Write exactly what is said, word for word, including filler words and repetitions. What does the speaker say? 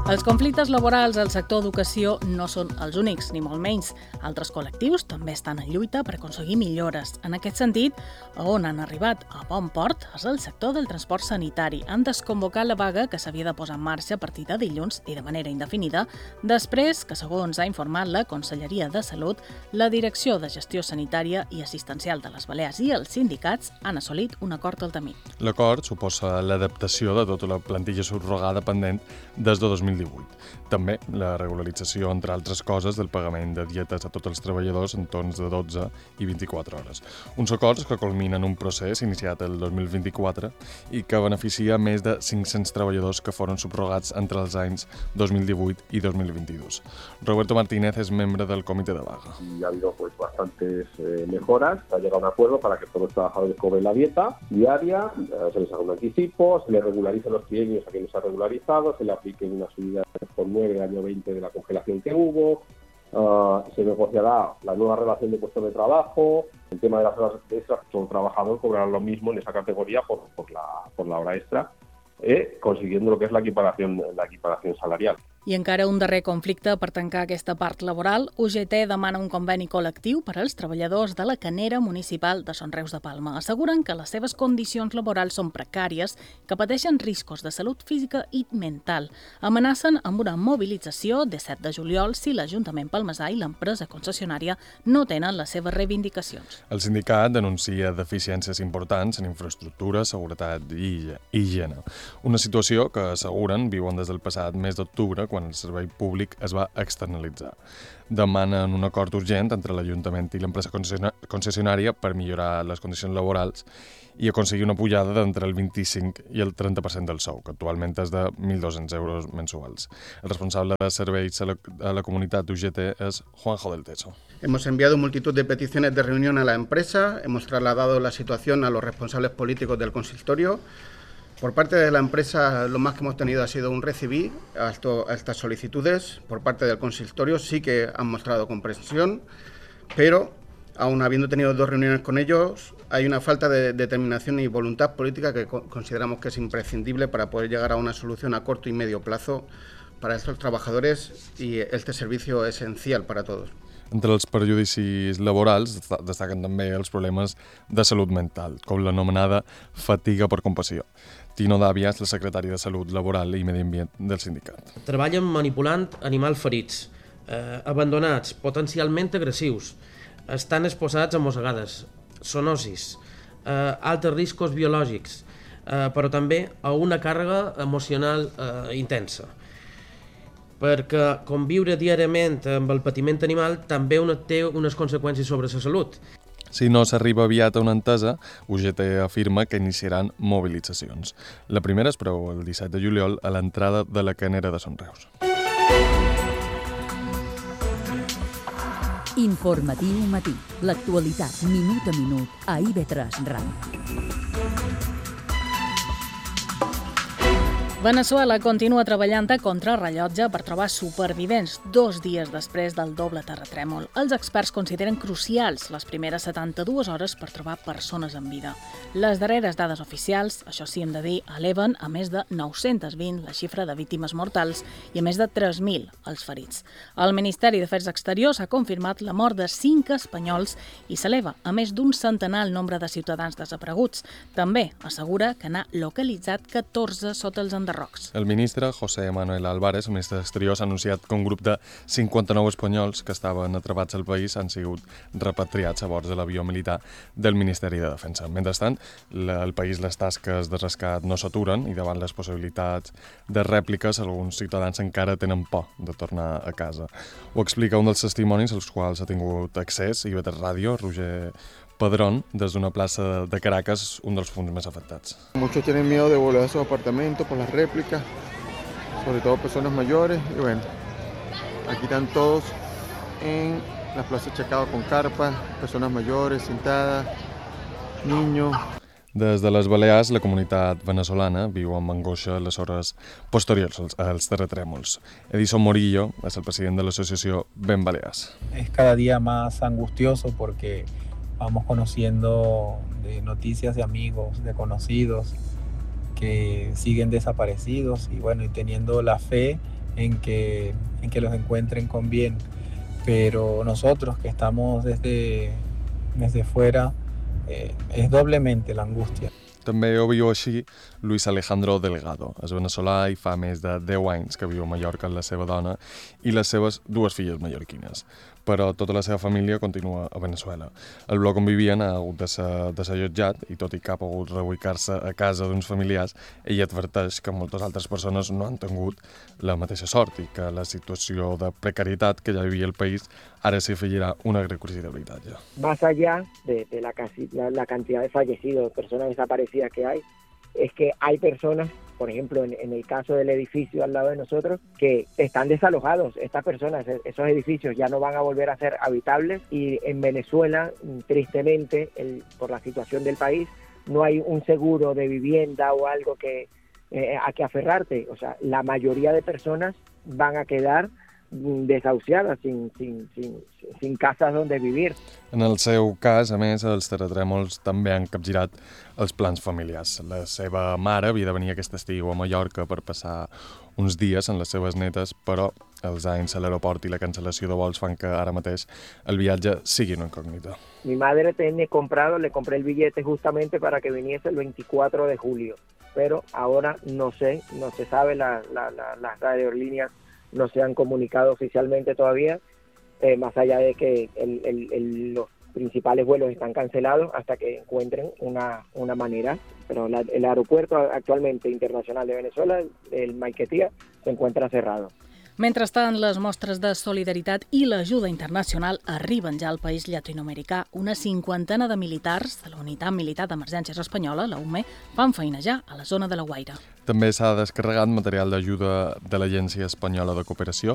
Els conflictes laborals al sector educació no són els únics, ni molt menys. Altres col·lectius també estan en lluita per aconseguir millores. En aquest sentit, on han arribat a bon port és el sector del transport sanitari. Han desconvocat la vaga que s'havia de posar en marxa a partir de dilluns i de manera indefinida, després que, segons ha informat la Conselleria de Salut, la Direcció de Gestió Sanitària i Assistencial de les Balears i els sindicats han assolit un acord al termini. L'acord suposa l'adaptació de tota la plantilla subrogada pendent des de dos mil divuit. També la regularització, entre altres coses, del pagament de dietes a tots els treballadors en torns de dotze i vint-i-quatre hores. Uns acords que culminen un procés iniciat el dos mil vint-i-quatre i que beneficia més de cinc-cents treballadors que foren subrogats entre els anys dos mil divuit i dos mil vint-i-dos. Roberto Martínez es membre del Comité de Vaga. Y ha habido pues bastantes eh, mejoras, se ha llegado a un acuerdo para que todos los trabajadores cobren la dieta diaria, eh, se les haga un anticipo, se les regularicen los trienios a quienes se ha regularizado, se le apliquen una subida por nueve del año veinte de la congelación que hubo, uh, se negociará la nueva relación de puestos de trabajo, el tema de las horas extras, todo trabajador cobrará lo mismo en esa categoría por, por, la, por la hora extra, eh, consiguiendo lo que es la equiparación, la equiparación salarial. I encara un darrer conflicte per tancar aquesta part laboral. U G T demana un conveni col·lectiu per als treballadors de la canera municipal de Son Reus de Palma. Asseguren que les seves condicions laborals són precàries, que pateixen riscos de salut física i mental. Amenacen amb una mobilització disset de juliol si l'Ajuntament palmesà i l'empresa concessionària no tenen les seves reivindicacions. El sindicat denuncia deficiències importants en infraestructura, seguretat i higiene. Una situació que, asseguren, viuen des del passat mes d'octubre, quan el servei públic es va externalitzar. Demanen un acord urgent entre l'Ajuntament i l'empresa concessionària per millorar les condicions laborals i aconseguir una pujada d'entre el vint-i-cinc i el trenta per cent del sou, que actualment és de mil dos-cents euros mensuals. El responsable de serveis a la, a la comunitat U G T es Juanjo del Teso. Hemos enviado multitud de peticiones de reunión a la empresa, hemos trasladado la situación a los responsables políticos del consistorio. Por parte de la empresa, lo más que hemos tenido ha sido un recibí a, esto, a estas solicitudes. Por parte del consistorio sí que han mostrado comprensión, pero aun habiendo tenido dos reuniones con ellos, hay una falta de determinación y voluntad política que consideramos que es imprescindible para poder llegar a una solución a corto y medio plazo para estos trabajadores y este servicio esencial para todos. Entre els perjudicis laborals destaquen també els problemes de salut mental, com l'anomenada fatiga per compassió. Tino Dàvia és la secretària de Salut Laboral i Medi Ambient del sindicat. Treballen manipulant animals ferits, eh, abandonats, potencialment agressius, estan exposats a mossegades, zoonosis, eh, altres riscos biològics, eh, però també a una càrrega emocional eh, intensa. Perquè conviure diàriament amb el patiment animal també té unes conseqüències sobre la salut. Si no s'arriba aviat a una entesa, U G T afirma que iniciaran mobilitzacions. La primera es preveu el disset de juliol a l'entrada de la canera de Son Reus. Informatiu matí. L'actualitat minut a minut a I V tres Ràdio. Veneçuela continua treballant a contrarrellotge per trobar supervivents dos dies després del doble terratrèmol. Els experts consideren crucials les primeres setanta-dues hores per trobar persones en vida. Les darreres dades oficials, això sí hem de dir, eleven a més de nou-cents vint la xifra de víctimes mortals i a més de tres mil els ferits. El Ministeri d'Afers Exteriors ha confirmat la mort de cinc espanyols i s'eleva a més d'un centenar el nombre de ciutadans desapareguts. També assegura que n'ha localitzat catorze sota els enderrocs. El ministre José Manuel Álvarez, el ministre d'Exteriors, ha anunciat que un grup de cinquanta-nou espanyols que estaven atrapats al país han sigut repatriats a bord de l'avió militar del Ministeri de Defensa. Mentrestant, al país les tasques de rescat no s'aturen i davant les possibilitats de rèpliques, alguns ciutadans encara tenen por de tornar a casa. Ho explica un dels testimonis als quals ha tingut accés I V tres Ràdio, Roger Padrón, desde una plaza de Caracas, un de los puntos más afectados. Muchos tienen miedo de volver a sus apartamentos por las réplicas, sobre todo personas mayores, y bueno, aquí están todos en la plaza Chacao con carpas, personas mayores sentadas, niños. Des de les Balears, la comunitat venezolana viu amb angoixa les hores posteriors als, als terratrèmols. Edison Morillo és el president de l'associació Ben Balears. Es cada día más angustioso porque vamos conociendo de noticias de amigos, de conocidos que siguen desaparecidos y bueno, y teniendo la fe en que, en que los encuentren con bien. Pero nosotros que estamos desde, desde fuera, eh, es doblemente la angustia. També ho viu així Luis Alejandro Delgado, és veneçolà i fa més de deu anys que viu a Mallorca amb la seva dona i les seves dues filles mallorquines. Però tota la seva família continua a Veneçuela. El bloc on vivien ha hagut de ser desallotjat i tot i que ha pogut reubicar-se a casa d'uns familiars, ell adverteix que moltes altres persones no han tingut la mateixa sort i que la situació de precarietat que ja vivia el país ara s'hi afegirà una gran crisi d'habitatge. Más allá de, de la, casi, la, la cantidad de fallecidos, personas desaparecidas que hay, es que hay personas, por ejemplo, en, en el caso del edificio al lado de nosotros, que están desalojados. Estas personas, esos edificios ya no van a volver a ser habitables y en Venezuela, tristemente, el, por la situación del país, no hay un seguro de vivienda o algo que eh, a que aferrarte. O sea, la mayoría de personas van a quedar desahuciades, sin, sin, sin, sin cases on vivir. En el seu cas, a més, els terratrèmols també han capgirat els plans familiars. La seva mare havia de venir aquest estiu a Mallorca per passar uns dies amb les seves netes, però els anys a l'aeroport i la cancel·lació de vols fan que ara mateix el viatge sigui una incògnita. Mi madre tenía comprado, le compré el billete justamente para que viniese el veinticuatro de julio, pero ahora no sé, no se sabe, la, la, la, las aerolíneas no se han comunicado oficialmente todavía, eh, más allá de que el, el, el, los principales vuelos están cancelados hasta que encuentren una, una manera. Pero la, el aeropuerto actualmente internacional de Venezuela, el Maiquetía, se encuentra cerrado. Mentrestant, les mostres de solidaritat i l'ajuda internacional arriben ja al país llatinoamericà. Una cinquantena de militars de la Unitat Militar d'Emergències Espanyola, la U M E, van feinejar a la zona de la Guaira. També s'ha descarregat material d'ajuda de l'Agència Espanyola de Cooperació